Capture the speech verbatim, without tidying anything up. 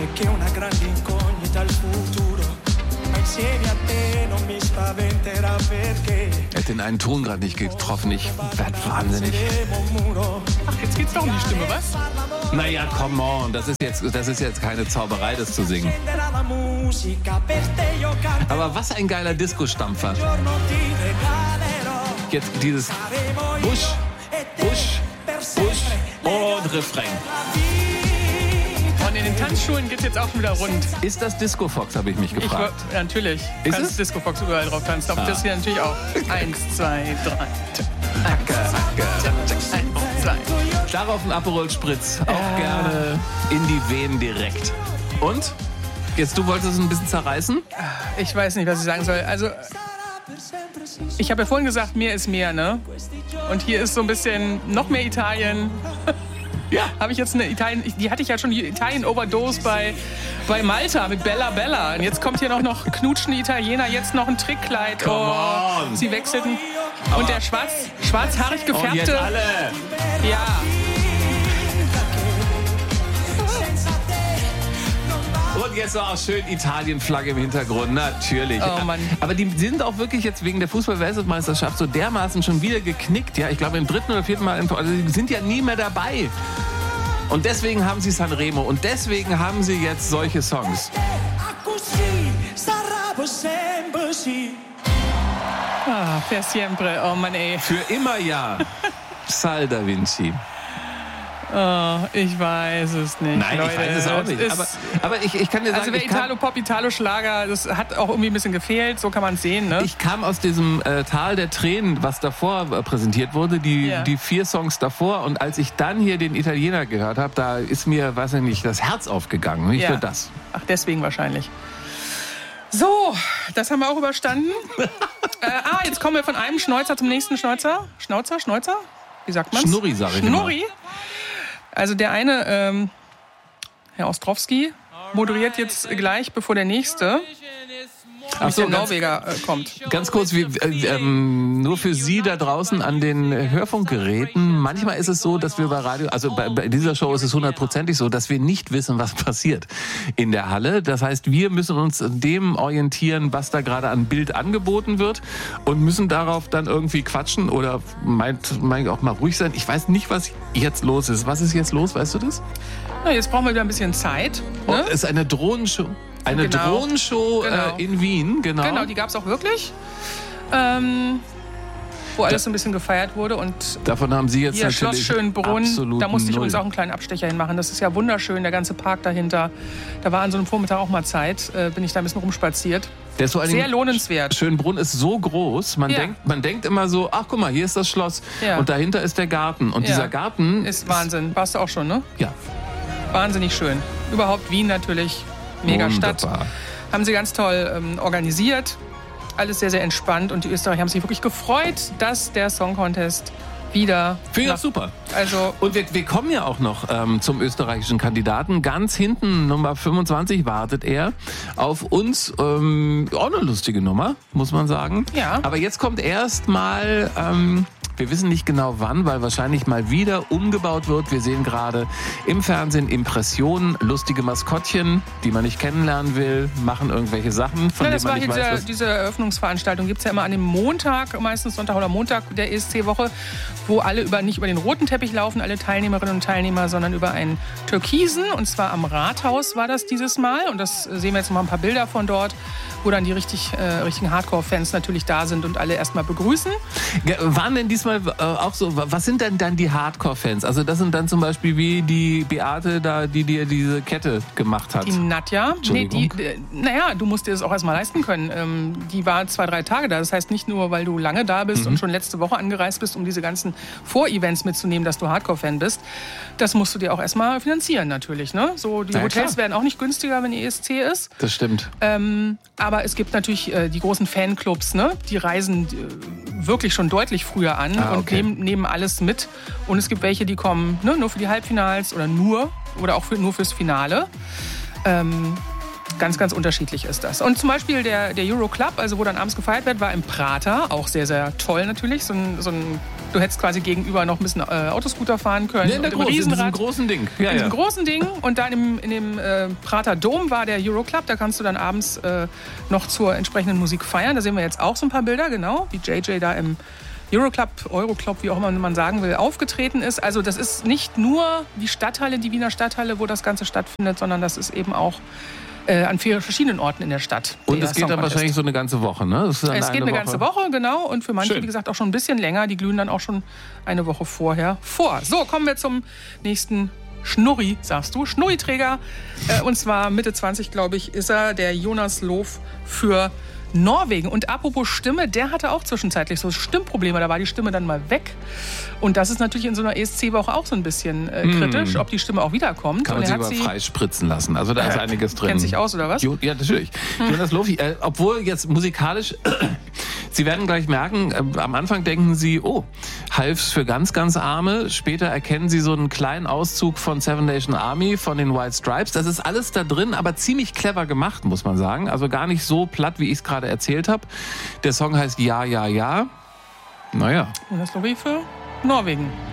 che una grande incognita al futuro, ma insieme a te non mi spaventerà perché. Er hat den einen Ton gerade nicht getroffen, ich werd wahnsinnig. Ach, jetzt geht's doch um die Stimme, was? Naja, come on, das ist jetzt, das ist jetzt keine Zauberei, das zu singen. Aber was ein geiler Disco-Stampfer. Jetzt dieses Busch, Busch, Busch und Refrain. Und in den Tanzschulen geht's jetzt auch schon wieder rund. Ist das Disco Fox, habe ich mich Ich, gefragt. ja, natürlich. Du Ist kannst es? Disco Fox überall drauf tanzen. Auf Ah. das hier natürlich auch. Eins, zwei, drei. Eins, eins, zwei. Darauf ein Aperol Spritz, auch gerne in die Venen direkt. Und? Jetzt, du wolltest es ein bisschen zerreißen? Ich weiß nicht, was ich sagen soll. Also, ich habe ja vorhin gesagt, mehr ist mehr, ne? Und hier ist so ein bisschen noch mehr Italien. Ja. Habe ich jetzt eine Italien, die hatte ich ja schon die Italien-Overdose bei, bei Malta mit Bella Bella. Und jetzt kommt hier noch, noch knutschende Italiener, jetzt noch ein Trickkleid. Come Oh, on. sie wechselten. Und der schwarz, schwarzhaarig Und jetzt gefärbte. alle. Ja. Und jetzt noch auch schön Italien-Flagge im Hintergrund, natürlich. Oh Mann. Aber die sind auch wirklich jetzt wegen der Fußball-Weltmeisterschaft so dermaßen schon wieder geknickt. Ja, ich glaube im dritten oder vierten Mal, im Tor. Also die sind ja nie mehr dabei. Und deswegen haben sie Sanremo und deswegen haben sie jetzt solche Songs. Ah, per siempre. Oh Mann, ey. Für immer ja. Sal da Vinci. Oh, ich weiß es nicht. Nein, Leute, ich weiß es auch nicht. ist- Aber, aber ich, ich kann dir sagen, Also wer ich kam, Italo-Pop, Italo-Schlager, das hat auch irgendwie ein bisschen gefehlt, so kann man es sehen, ne? ich kam aus diesem äh, Tal der Tränen, was davor äh, präsentiert wurde, die, Ja. die vier Songs davor. Und als ich dann hier den Italiener gehört habe, da ist mir, weiß ich nicht, das Herz aufgegangen. Nicht Ja. für das. Ach, deswegen wahrscheinlich. So, das haben wir auch überstanden. äh, ah, jetzt kommen wir von einem Schnäuzer zum nächsten Schnäuzer. Schnauzer, Schnäuzer? Wie sagt man's? Schnurri, sag ich Schnurri. Also der eine, ähm, Herr Ostrowski, moderiert jetzt gleich, bevor der nächste, Ach so, der ganz, Norweger, äh, kommt. ganz kurz, wie, äh, ähm, nur für Sie da draußen an den Hörfunkgeräten. Manchmal ist es so, dass wir bei Radio, also bei, bei dieser Show ist es hundertprozentig so, dass wir nicht wissen, was passiert in der Halle. Das heißt, wir müssen uns dem orientieren, was da gerade an Bild angeboten wird und müssen darauf dann irgendwie quatschen oder meint, meint auch mal ruhig sein. Ich weiß nicht, was jetzt los ist. Was ist jetzt los, weißt du das? Na, jetzt brauchen wir wieder ein bisschen Zeit. Oh, Ne? es ist eine Drohnenshow. Eine Genau. Drohnenshow Genau. äh, in Wien, genau. Genau, die gab es auch wirklich. Ähm, wo alles so ein bisschen gefeiert wurde. Und Davon haben Sie jetzt hier Schloss natürlich Schönbrunn, absolut da musste ich null. übrigens auch einen kleinen Abstecher hinmachen. Das ist ja wunderschön, der ganze Park dahinter. Da war an so einem Vormittag auch mal Zeit, äh, bin ich da ein bisschen rumspaziert. Der ist so Sehr lohnenswert. Schönbrunn ist so groß, man, Ja. denkt, man denkt immer so, ach guck mal, hier ist das Schloss Ja. und dahinter ist der Garten. Und Ja. dieser Garten Ist Wahnsinn. Warst du auch schon, ne? Ja, Wahnsinnig schön. Überhaupt Wien natürlich, mega Stadt. wunderbar. Haben sie ganz toll ähm, organisiert. Alles sehr, sehr entspannt. Und die Österreicher haben sich wirklich gefreut, dass der Song Contest wieder... Finde ich nach- auch super. Also, Und wir, wir kommen ja auch noch ähm, zum österreichischen Kandidaten. Ganz hinten, Nummer fünfundzwanzig, wartet er auf uns. Ähm, auch eine lustige Nummer, muss man sagen. Ja. Aber jetzt kommt erst mal... Ähm, wir wissen nicht genau wann, weil wahrscheinlich mal wieder umgebaut wird. Wir sehen gerade im Fernsehen Impressionen, lustige Maskottchen, die man nicht kennenlernen will, machen irgendwelche Sachen, von ja, denen das man war nicht hier weiß, diese, was... diese Eröffnungsveranstaltung. Gibt es ja immer an dem Montag, meistens Sonntag oder Montag der E S C-Woche, wo alle über, nicht über den roten Teppich laufen, alle Teilnehmerinnen und Teilnehmer, sondern über einen türkisen. Und zwar am Rathaus war das dieses Mal. Und das sehen wir jetzt noch mal ein paar Bilder von dort, wo dann die richtig, äh, richtigen Hardcore-Fans natürlich da sind und alle erstmal begrüßen. Ja, waren denn diesmal äh, auch so, was sind denn dann die Hardcore-Fans? Also das sind dann zum Beispiel wie die Beate da, die dir diese Kette gemacht hat. Die Nadja, nee, die, Entschuldigung. äh, naja, du musst dir das auch erstmal leisten können. Ähm, die war zwei, drei Tage da. Das heißt nicht nur, weil du lange da bist Mhm. und schon letzte Woche angereist bist, um diese ganzen Vorevents mitzunehmen, dass du Hardcore-Fan bist. Das musst du dir auch erstmal finanzieren natürlich. Ne? So, die Na ja, Hotels klar. werden auch nicht günstiger, wenn E S C ist. Das stimmt. Ähm, aber es gibt natürlich äh, die großen Fanclubs, ne? Die reisen äh, wirklich schon deutlich früher an Ah, und okay. nehmen, nehmen alles mit. Und es gibt welche, die kommen ne, nur für die Halbfinals oder nur oder auch für, nur fürs Finale. Ähm, ganz, ganz unterschiedlich ist das. Und zum Beispiel der, der Euro Club, also wo dann abends gefeiert wird, war im Prater. Auch sehr, sehr toll natürlich. So ein, so ein Du hättest quasi gegenüber noch ein bisschen äh, Autoscooter fahren können. Ja, in, der und im groß, in Riesenrad. diesem großen Ding. Ja, in diesem ja. großen Ding. Und dann im, in dem äh, Prater Dom war der Euroclub. Da kannst du dann abends äh, noch zur entsprechenden Musik feiern. Da sehen wir jetzt auch so ein paar Bilder, genau, wie J J da im Euroclub, Euroclub, wie auch immer man sagen will, aufgetreten ist. Also das ist nicht nur die Stadthalle, die Wiener Stadthalle, wo das Ganze stattfindet, sondern das ist eben auch äh, an vielen verschiedenen Orten in der Stadt. Und es geht dann wahrscheinlich so eine ganze Woche, ne? Das ist dann es geht eine Woche. ganze Woche, genau. Und für manche, Schön. wie gesagt, auch schon ein bisschen länger. Die glühen dann auch schon eine Woche vorher vor. So, kommen wir zum nächsten Schnurri, sagst du. Schnurriträger. Äh, und zwar Mitte zwanzig, glaube ich, ist er, der Jonas Loof für Norwegen. Und apropos Stimme, der hatte auch zwischenzeitlich so Stimmprobleme. Da war die Stimme dann mal weg. Und das ist natürlich in so einer E S C-Woche auch so ein bisschen äh, kritisch, mm. ob die Stimme auch wiederkommt. Kann man und sich er hat aber sie freispritzen lassen. Also da ist einiges drin. Kennt sich aus, oder was? Jo, ja, natürlich. Hm. Jonas Loof, äh, obwohl jetzt musikalisch, Sie werden gleich merken, äh, am Anfang denken Sie, oh, Half's für ganz, ganz Arme. Später erkennen Sie so einen kleinen Auszug von Seven Nation Army, von den White Stripes. Das ist alles da drin, aber ziemlich clever gemacht, muss man sagen. Also gar nicht so platt, wie ich es gerade erzählt habe. Der Song heißt Ja, Ja, Ja. Naja. Und das Lobby für Norwegen.